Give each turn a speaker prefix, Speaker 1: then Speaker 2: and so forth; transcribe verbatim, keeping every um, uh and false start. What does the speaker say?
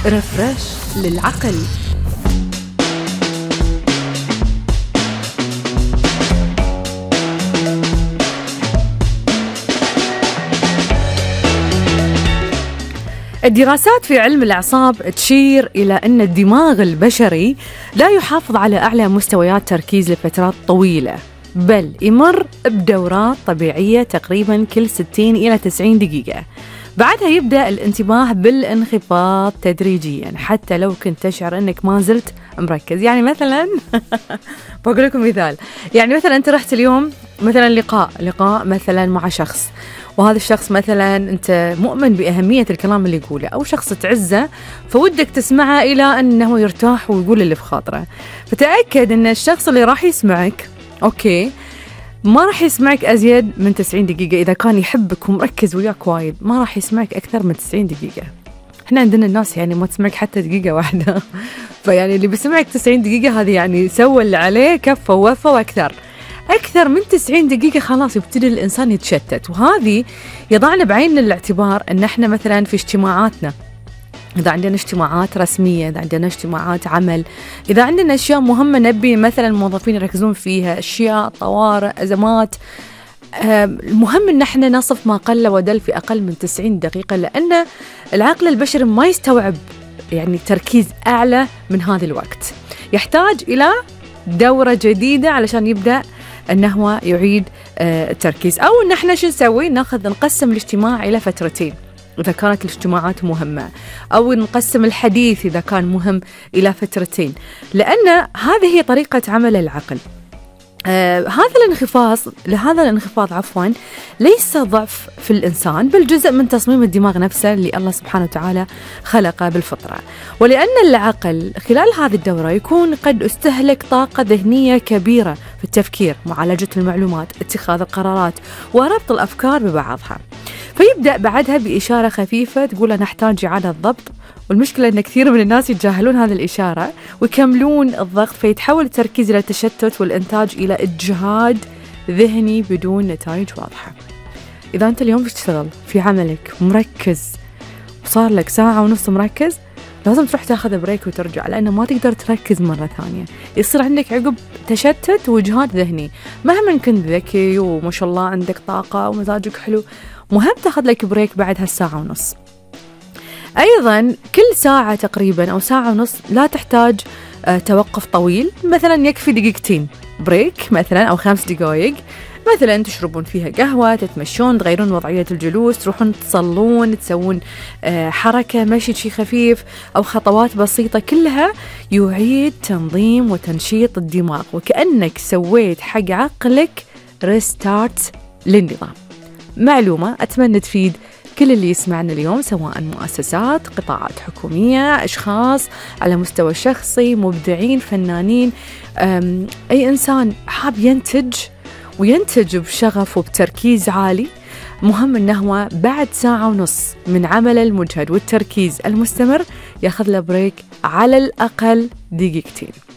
Speaker 1: رفرش للعقل. الدراسات في علم الأعصاب تشير إلى أن الدماغ البشري لا يحافظ على أعلى مستويات تركيز لفترات طويلة، بل يمر بدورات طبيعية تقريبا كل ستين إلى تسعين دقيقة. بعدها يبدأ الانتباه بالانخفاض تدريجيا حتى لو كنت تشعر أنك ما زلت مركز. يعني مثلا بقول لكم مثال، يعني مثلا أنت رحت اليوم مثلا لقاء لقاء مثلا مع شخص، وهذا الشخص مثلا أنت مؤمن بأهمية الكلام اللي يقوله، أو شخص تعزه فودك تسمعه إلى أنه يرتاح ويقول اللي في خاطره. فتأكد أن الشخص اللي راح يسمعك أوكي ما راح يسمعك أزيد من تسعين دقيقة. إذا كان يحبك ومركز وياك وايد ما راح يسمعك أكثر من تسعين دقيقة. إحنا عندنا الناس يعني ما تسمعك حتى دقيقة واحدة فيعني اللي بيسمعك تسعين دقيقة هذه يعني سوى اللي عليه كفى ووفى وأكثر. أكثر من تسعين دقيقة خلاص يبتدي الإنسان يتشتت، وهذه يضعنا بعين الاعتبار أن إحنا مثلا في اجتماعاتنا، إذا عندنا اجتماعات رسمية، إذا عندنا اجتماعات عمل، إذا عندنا أشياء مهمة نبي مثلا الموظفين يركزون فيها، أشياء طوارئ أزمات، المهم أن احنا نصف ما قل ودل في أقل من تسعين دقيقة، لأن العقل البشري ما يستوعب يعني تركيز أعلى من هذا الوقت. يحتاج إلى دورة جديدة علشان يبدأ أنه يعيد التركيز. أو أن احنا شو نسوي؟ ناخذ نقسم الاجتماع إلى فترتين إذا كانت الاجتماعات مهمة، أو نقسم الحديث إذا كان مهم إلى فترتين، لأن هذه هي طريقة عمل العقل. آه هذا الانخفاض لهذا الانخفاض عفوا ليس ضعف في الإنسان، بل جزء من تصميم الدماغ نفسه اللي الله سبحانه وتعالى خلقه بالفطرة. ولأن العقل خلال هذه الدورة يكون قد استهلك طاقة ذهنية كبيرة في التفكير، معالجة المعلومات، اتخاذ القرارات، وربط الأفكار ببعضها، فيبدأ بعدها بإشارة خفيفة تقول أنا أحتاج إعادة ضبط. والمشكلة أن كثير من الناس يتجاهلون هذه الإشارة ويكملون الضغط، فيتحول التركيز إلى تشتت والإنتاج إلى إجهاد ذهني بدون نتائج واضحة. إذا أنت اليوم تشتغل في عملك مركز وصار لك ساعة ونص مركز، لازم تروح تاخذ بريك وترجع، لأنه ما تقدر تركز مرة ثانية. يصير عندك عقب تشتت وإجهاد ذهني مهما كنت ذكي وما شاء الله عندك طاقة ومزاجك حلو. مهم تاخذ لك بريك بعد هالساعة ونص. أيضا كل ساعة تقريبا أو ساعة ونص لا تحتاج آه توقف طويل، مثلا يكفي دقيقتين بريك مثلا أو خمس دقائق، مثلا تشربون فيها قهوة، تتمشون، تغيرون وضعية الجلوس، تروحون تصلون، تسوون آه حركة مشي شي خفيف أو خطوات بسيطة، كلها يعيد تنظيم وتنشيط الدماغ، وكأنك سويت حق عقلك ريستارت للنظام. معلومة أتمنى تفيد كل اللي يسمعنا اليوم، سواء مؤسسات، قطاعات حكومية، أشخاص على مستوى شخصي، مبدعين، فنانين، أي إنسان حاب ينتج وينتج بشغف وبتركيز عالي. مهم أنه بعد ساعة ونص من عمل المجهد والتركيز المستمر ياخذ له بريك على الأقل دقيقتين.